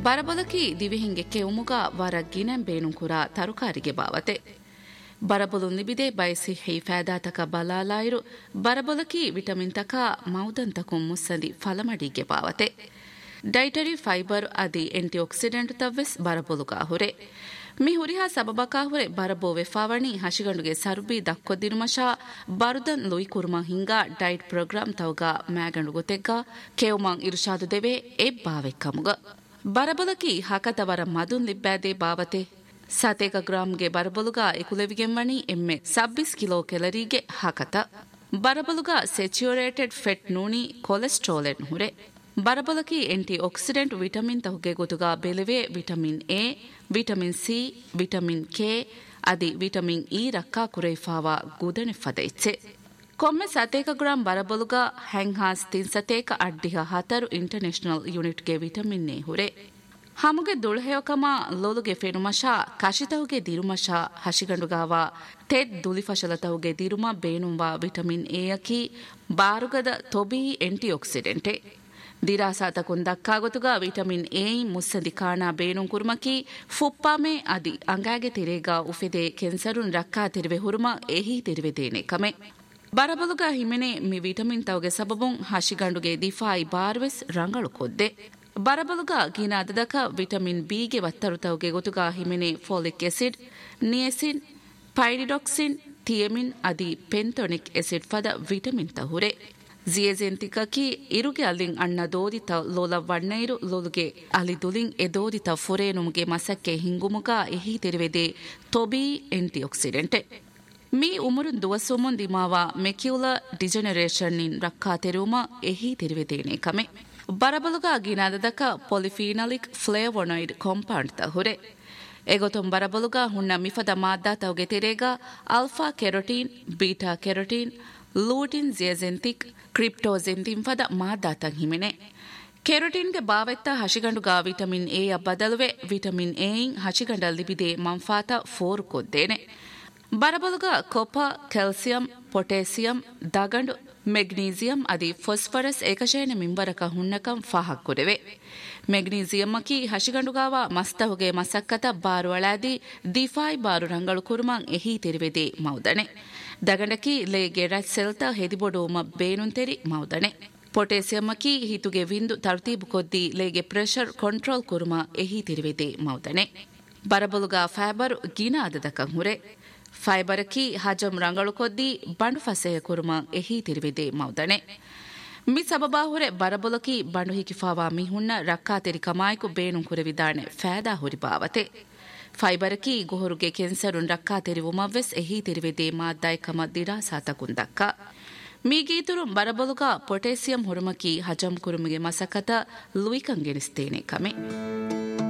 ಬರಬಲಕಿ ದಿವಿಹಿಂಗೆ ಕೆವುಮುಗ ವರ ಗಿನೆಂ ಬೇಣು ಕುರಾ ತರುಕಾರಿಗೆ ಬಾವತೆ ಬರಬಲು ನಿಬಿದೆ ಬಯಸಿ ಹೈಫಾದಾತಕ ಬಲಾಲಾಯಿರು ಬರಬಲಕಿ ವಿಟಮಿನ್ ತಕ ಮೌದಂತಕು ಮುಸ್ಸಂದಿ ಫಲಮಡಿಗೆ ಬಾವತೆ ಡೈಟರಿ ಫೈಬರ್ ಅದಿ ಆಂಟಿಆಕ್ಸಿಡೆಂಟ್ ತವ್ವೆಸ್ ಬರಬಲುಗಾ ಹುರೆ ಮಿ ಹುರಿಹಾ ಸಬಬಕಾ ಹುರೆ ಬರಬೋ ವೆಫಾವಣಿ ಹಶಿಗಂಡುಗೆ ಸರ್ಬಿ ದಕ್ಕೊದ್ದಿನುಮಶಾ ಬರುದನ್ ಲುಯಿ ಕುರ್ಮಾ ಹಿಂಗಾ ಡೈಟ್ ಪ್ರೋಗ್ರಾಮ್ ತವಗಾ ಮ್ಯಾಗಂಡು ಗೊತೆಗ್ಗ ಕೆವುಮಾಂ ಇರುಷಾದು ದೆವೆ ಎಬ್ಬಾವೆಕ್ಕಮುಗ ಬರಬಲಕಿ ಹಕತವರ ಮದುನ್ ಲಿಬ್ಬಾದೆ ಬಾವತೆ ಸತೇಕ ಗ್ರಾಮ್ಗೆ ಬರಬಲುಗ ಎಕುಲೆವಿಗೆಂವಣಿ ಎಮ್ಮೆ 26 kilo ಕ್ಯಾಲರಿಗೆ ಹಕತ ಬರಬಲುಗ saturated ಫೆಟ್ ನೂನಿ cholesterol ಹುರೆ ಬರಬಲಕಿ aunty accident vitamin ತಹುಗೆ ಗೊತುಗ ಬೆಲೆವೆ vitamin A vitamin C vitamin K ಅದಿ ವಿಟಮಿನ್ ಇ ರಕ್ಕಾ ಕುರೈಫಾವಾ ಗುದನೆ ಫದೈಚೆ ಕೊಮ್ಮೆ ಸತೇಕ ಗ್ರಾಂ ಬರಬಲುಗ ಹ್ಯಾಂಗ್ಹಾಸ್ ತಿನ್ ಸತೇಕ ಅಡ್ಡಿಹ 4 ಇಂಟರ್ನ್ಯಾಷನಲ್ ಯೂನಿಟ್ಗೆ vitamin A ಹುರೆ ಹಮುಗೆ ದುಳಹೆಯಕಮ ಲೋಲುಗೆ ಫೆನುಮಶಾ ಕಶಿತಹುಗೆ ದಿರುಮಶಾ ಹಶಿಗಂಡುಗಾವ ತೆದ್ ದುಲಿಫಶಲತಹುಗೆ ದಿರುಮ ಬೇಣುಂವಾ vitamin A ಯಕಿ ಬಾರುಗದ ತೊಬಿ ಆಂಟಿಆಕ್ಸಿಡೆಂಟೆ ದಿರಾಸಾತಕುನ್ ದಕ್ಕಾಗೊತುಗ vitamin A ಮುಸ್ಸಂದಿ ಕಾಣಾ ಬೇಣುಂ ಕುರ್ಮಕಿ ಫುಪ್ಪಾಮೆ ಅದಿ ಅಂಗಾಗೆ ತಿರೇಗ ಉಫೆದೆ ಕೆನ್ಸರುನ್ ರಕ್ಕಾ ತಿರುವೆ ಹುರುಮ ಎಹಿ ತಿರುವೆದೇನೆ ಕಮೆ ಬರಬಲುಗ ಹಿಮೆನೆ ಮಿ ವಿಟಮಿನ್ ತವಗೆ ಸಬಬುಂ ಹಶಿಗಂಡುಗೆ ದಿಫಾಯಿ ಬಾರ್ವೆಸ್ ರಂಗಳು ಕೊದ್ದೆ ಬರಬಲುಗ ಗೀನಾದದಕ ವಿಟಮಿನ್ ಬಿಗೆ ವತ್ತರುತವಗೆ ಗೊತುಗ ಹಿಮೆನೆ ಫೋಲಿಕ್ ಎಸಿಡ್ ನಿಯಸಿನ್ ಪೈರಿಡಾಕ್ಸಿನ್ ಥಿಯಮಿನ್ ಅದಿ ಪೆಂಟೋನಿಕ್ ಎಸಿಡ್ ಫದ ವಿಟಮಿನ್ ತಹುರೆ ಜಿಯೆಜೆಂತಿಕಕಿ ಇರುಗೆ ಅಲ್ಲಿಂಗ್ ಅಣ್ಣ ದೋದಿತ ಲೋಲ ವಣ್ಣೈರು ಲೋಲುಗೆ ಅಲಿ ದುಲಿಂಗ್ ಎದೋದಿತ ಫುರೇನುಮ್ಗೆ ಮಸಕ್ಕೆ ಹಿಂಗುಮುಗ ಎಹಿ ತೆರಿವೆದೆ ತೊಬಿ ಆಂಟಿಆಕ್ಸಿಡೆಂಟೆ ಮೀ ಉಮರುನ್ ದುವಸೋಮುನ್ ದಿಮಾವ ಮೆಕ್ಯುಲರ್ ಡಿಜೆನರೇಷನ್ ನಿನ್ ರಕ್ಕಾ ತೆರುಮ ಎಹಿ ತೆರಿವೆದೇನೆ ಕಮೆ ಬರಬಲುಗ ಗಿನಾದದಕ ಪೊಲಿಫೀನಲಿಕ್ ಫ್ಲೇವೊನಾಯ್ಡ್ compound ತಹುರೆ ಎಗೊತೊಂ ಬರಬಲುಗ ಹುಣ್ಣ ಮಿಫದ ಮಾದ್ದಾ ತವಗೆ ತೆರೇಗ alpha ಕೆರೋಟೀನ್ beta ಕೆರೋಟೀನ್ ಲೂಟಿನ್ ಜಿಯೆಜೆಂತಿಕ್ ಕ್ರಿಪ್ಟೋಜೆಂತಿನ್ ಫದ ಮಾದ್ದಾತಂ ಹಿಮೆನೆ ಕೆರೋಟಿನ್ಗೆ ಬಾವೆತ್ತ ಹಶಿಗಂಡುಗ vitamin A ಯ ಬದಲುವೆ vitamin A in ಹಶಿಗಂಡಲ್ ಲಿಬಿದೆ ಮಂಫಾತ 4 ಕೊದ್ದೇನೆ ಬರಬಲುಗ Cooper calcium potassium ದಗಂಡು magnesium ಅದಿ ಫಾಸ್ಫರಸ್ ಏಕಶಯನ ಮಿಂಬರಕ ಹುಣ್ಣಕಂ ಫಾಹಕ್ ಕುರೆವೆ ಮೆಗ್ನೀಸಿಯಮ್ಮಕಿ ಹಶಿಗಂಡುಗಾವ ಮಸ್ತಹುಗೆ ಮಸಕ್ಕತ ಬಾರು ಅಳಾದಿ ದಿಫಾಯ್ ಬಾರು ರಂಗಳು ಕುರುಮಂ ಎಹಿ ತೆರಿವೆದೆ ಮೌದನೆ ದಗಂಡಕಿ ಲೇಗೆ ರೆಡ್ ಸೆಲ್ತ ಹೆದಿಬೊಡೋಮ ಬೇನುಂತೆರಿ ಮೌದನೆ ಪೊಟ್ಯಾಸಿಯಮ್ಮಕಿ ಹಿತುಗೆ ವಿಂದು ತರ್ತೀಬು ಕೊದ್ದಿ ಲೇಗೆ ಪ್ರೆಷರ್ ಕಂಟ್ರೋಲ್ ಕುರುಮ ಎಹಿ ತೆರಿವೆದೆ ಮೌದನೆ ಬರಬಲುಗ ಫೈಬರ್ ಗಿನಾದದಕಂ ಹುರೆ ಫೈಬರಕಿ ಹಜಂ ರಂಗಳು ಕೊದ್ದಿ ಬಂಡು ಫಸೆಯ ಕುರುಮ ಎಹಿ ತಿರುವೆದೆ ಮೌದನೆ ಮಿ ಸಬಬಾ ಹುರೆ ಬರಬಲಕಿ ಬಂಡು ಹಿಕಿಫಾವಾ ಮಿಹುಣ್ಣ ರಕ್ಕಾ ತೆರಿ ಕಮಾಯ್ಕು ಬೇಣು ಕುರೆವಿದಾಣೆ ಫෑದಾ ಹುರಿ ಬಾವತೆ ಫೈಬರಕಿ ಗೊಹರುಗೆ ಕೆನ್ಸರುನ್ ರಕ್ಕಾ ತೆರಿ ಉಮವ್ವೆಸ್ ಎಹಿ ತಿರುವೆದೆ ಮಾದ್ದಾಯ್ಕಮ ದಿರಾಸಾತಕುಂದಕ್ಕ ಮೀಗೀತುರು ಬರಬಲುಗ potassium ಹುರುಮಕಿ ಹಜಂ ಕುರುಮಿಗೆ ಮಸಕತ ಲುಯಿಕಂಗೆನಿಸ್ತೇನೆ ಕಮೆ